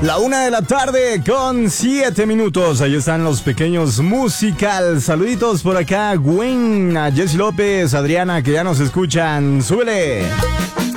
La 1:00 con 7 minutos. Ahí están los pequeños musical. Saluditos por acá, Gwen, a Jessy López, Adriana, que ya nos escuchan. ¡Súbele!